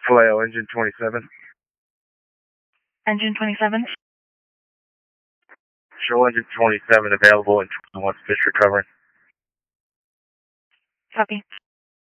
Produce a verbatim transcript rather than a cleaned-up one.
Vallejo, engine twenty-seven. Engine twenty-seven. Show engine twenty-seven available and wants fish recovery. Copy.